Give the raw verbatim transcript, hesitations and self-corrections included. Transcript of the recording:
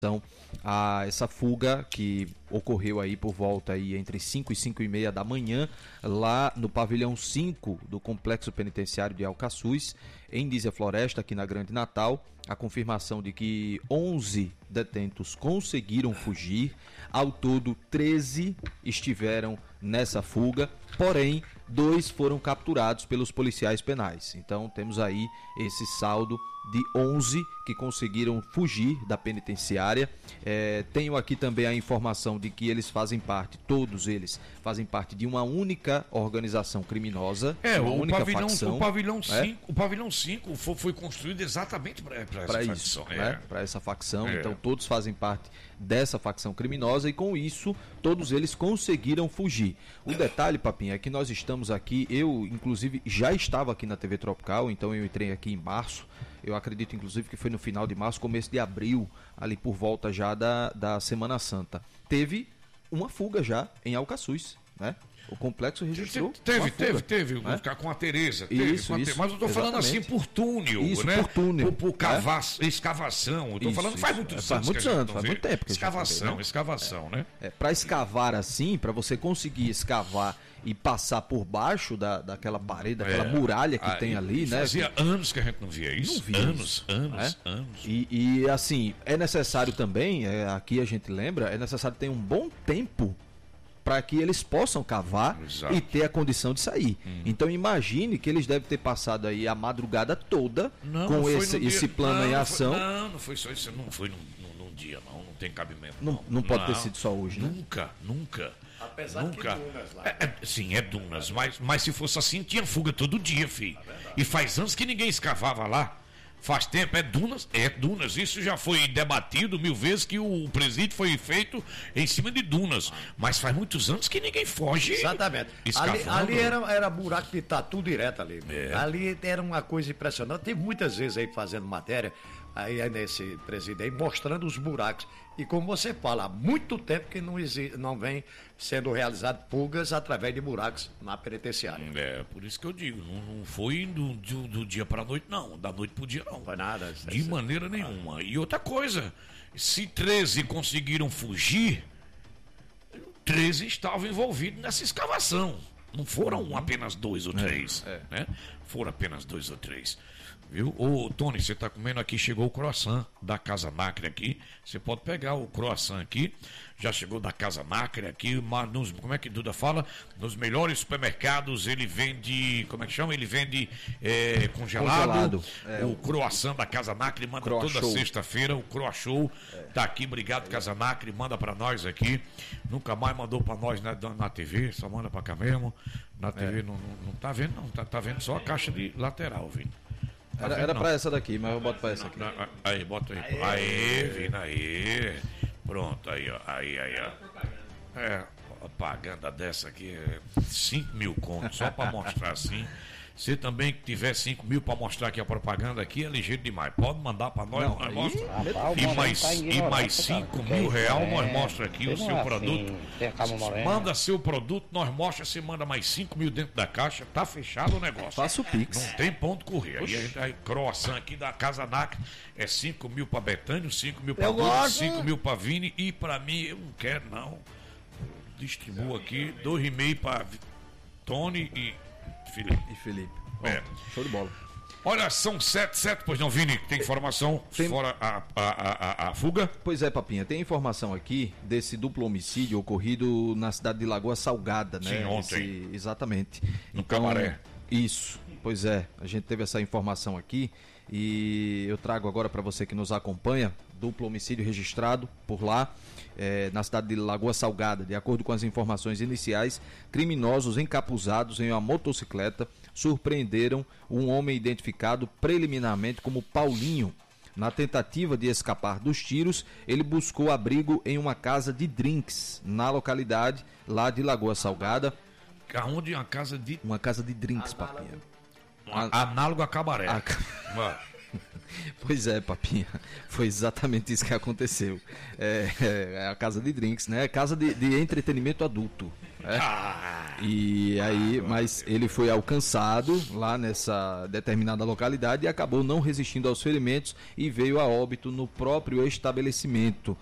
Então, a, essa fuga que ocorreu aí por volta aí entre cinco e cinco e meia da manhã, lá no pavilhão cinco do Complexo Penitenciário de Alcaçuz, em Nísia Floresta, aqui na Grande Natal, a confirmação de que onze detentos conseguiram fugir, ao todo treze estiveram nessa fuga, porém dois foram capturados pelos policiais penais. Então temos aí esse saldo de onze que conseguiram fugir da penitenciária. É, tenho aqui também a informação de que eles fazem parte, todos eles fazem parte de uma única organização criminosa. É, uma o única pavilhão, facção, o pavilhão é? cinco, o pavilhão cinco foi, foi construído exatamente para essa Para facção. isso, É. né? Para essa facção. É. Então todos fazem parte dessa facção criminosa e com isso todos eles conseguiram fugir. O detalhe, Papinha, é que nós estamos aqui, eu inclusive já estava aqui na T V Tropical, então eu entrei aqui em março. Eu acredito, inclusive, que foi no final de março, começo de abril, ali por volta já da, da Semana Santa. Teve uma fuga já em Alcaçuz, né? O complexo registrou. Teve, uma teve, fuga, teve, né? Ficar com a Tereza. Teve, Isso, com a isso, Te... Mas eu tô falando exatamente. assim por túnel, Isso, né? por túnel, Por, por cava... né? escavação. Eu tô Isso, falando faz isso. muitos Faz anos. muitos que a gente anos, não faz vê. muito tempo que a gente não vê, Escavação, né? escavação, né? É, para escavar assim, para você conseguir escavar e passar por baixo da, daquela parede, daquela É. muralha que Aí, tem ali, né? Fazia anos que a gente não via isso. Não via anos, isso, anos, né? anos. E, e assim, é necessário também, é, aqui a gente lembra, é necessário ter um bom tempo para que eles possam cavar Exato. e ter a condição de sair. Hum. Então imagine que eles devem ter passado aí a madrugada toda Não, com não foi esse, no esse dia- plano não, em não foi- ação. Não, não foi só isso. Não foi num, num, num dia, não. Não tem cabimento. Não, não pode ter sido só hoje, né? Nunca, nunca. Apesar nunca. que Dunas lá. É, é, sim, é Dunas, mas, mas se fosse assim, tinha fuga todo dia, filho. E faz anos que ninguém escavava lá. Faz tempo, é Dunas, é Dunas. Isso já foi debatido mil vezes que o presídio foi feito em cima de Dunas. Mas faz muitos anos que ninguém foge. Exatamente. Ali, escavando. ali era, era buraco de tatu direto ali. É. Ali era uma coisa impressionante. Tem muitas vezes aí fazendo matéria, aí, aí nesse presídio aí, mostrando os buracos. E como você fala, há muito tempo que não, exi- não vem sendo realizado fugas através de buracos na penitenciária. É, por isso que eu digo, não, não foi do, do, do dia para a noite, não. Da noite para o dia, não. Não foi nada. isso- De isso- maneira nenhuma. E outra coisa, se treze conseguiram fugir, treze estavam envolvidos nessa escavação. Não foram apenas dois ou três, é. né? Foram apenas dois ou três. Viu? Ô, Tony, você tá comendo aqui, chegou o croissant da Casa Nacre aqui. Você pode pegar o croissant aqui. Já chegou da Casa Nacre aqui, mas nos, como é que Duda fala? Nos melhores supermercados ele vende, como é que chama? Ele vende é, congelado. Congelado, é. O croissant da Casa Nacre manda Croa toda Show. sexta-feira. O Croa Show tá aqui, obrigado Casa Nacre, manda pra nós aqui. Nunca mais mandou pra nós na, na T V, só manda pra cá mesmo. Na T V não, não, não tá vendo, não. Tá, tá vendo só a caixa de lateral, viu? Tá Era, vendo, era não? pra essa daqui, mas eu boto pra essa aqui. Na- Aí, bota aí. Aê, aê Vina, aí. Pronto, aí, ó. Aí, aí, ó. É, propaganda dessa aqui é cinco mil contos, só pra mostrar assim. Você também que tiver cinco mil pra mostrar aqui a propaganda aqui, é ligeiro demais. Pode mandar pra nós, Não, nós aí- mostra. Rapaz, o E Moreno mais, tá e ignorante, mais cara. cinco Que mil isso, real, é. nós mostra aqui o Não seu é produto. assim, tem a Cabo Moreno. Manda seu produto, nós mostra, você manda mais cinco mil dentro da caixa, tá fechado o negócio. Faça o Pix. Não tem ponto correr. Aí a gente aí, croissant aqui da Casa Nacre é cinco mil pra Betânio, cinco mil pra Eu Duda, gosto. cinco mil pra Vini e pra mim eu não quero não. Eu distribuo aqui dois e meio pra Vi- Tony e Felipe. E Felipe. É. Ó, show de bola. Olha, são sete, sete, pois não, Vini, tem informação Tem- fora a, a, a, a, a fuga? Pois é, Papinha, tem informação aqui desse duplo homicídio ocorrido na cidade de Lagoa Salgada, né? Sim, ontem. Esse- exatamente. No Cabaré. Isso, pois é, a gente teve essa informação aqui e eu trago agora para você que nos acompanha, duplo homicídio registrado por lá, eh, na cidade de Lagoa Salgada. De acordo com as informações iniciais, criminosos encapuzados em uma motocicleta surpreenderam um homem identificado preliminarmente como Paulinho. Na tentativa de escapar dos tiros, ele buscou abrigo em uma casa de drinks na localidade lá de Lagoa Salgada. Aonde uma casa de Uma casa de drinks, Papinha. um análogo a cabaré. A- Vai. Pois é, Papinha, foi exatamente isso que aconteceu. É, é a casa de drinks, né? Casa de, de entretenimento adulto. É? Ah, E aí, mas ele foi alcançado lá nessa determinada localidade e acabou não resistindo aos ferimentos e veio a óbito no próprio estabelecimento.